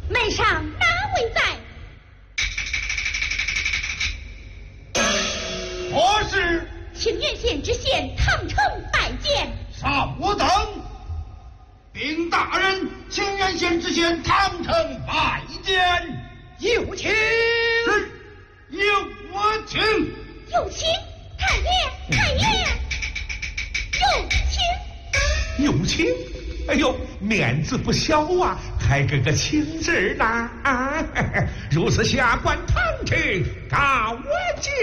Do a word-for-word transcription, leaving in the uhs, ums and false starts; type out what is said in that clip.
门上哪位在？ 何事？ 清源县知县唐城拜见。 上我等。禀大人，清源县知县唐城拜见。 有请。 是，有我请。 有请太爷，太爷，有请。 有请。哎呦，面子不小啊，还跟个请字呢啊！如此下官唐城告我见。